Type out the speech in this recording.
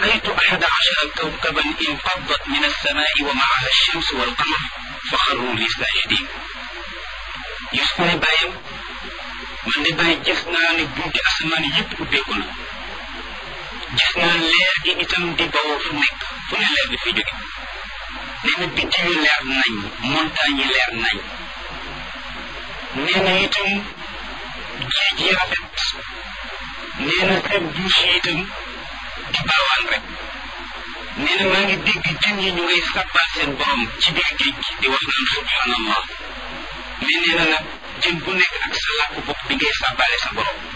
رأيت 11 كوكبا انفضت من السماء ومعها الشمس والقمر فخروا لي ساجدين Yuusuf ne bàyyam man de bàyyi gis naa ne bunti asamaan yëpp ubbeeku na gis naa leer gi itam di bawoo fu nekk fu ne leer bi fi jóge nee na biddiw yi leer nañ montagne yi leer nañ nee na itam géej yi rafet nee na seen douche yi itam di baawaan rek nee na maa ngi dégg jën yi ñu ngay sàbbal seen borom ci biir géej gi di wax naan subhanallah mais nee na nag jën bu nekk ak sa làkk bopp bi ngay sàbbaale sa borom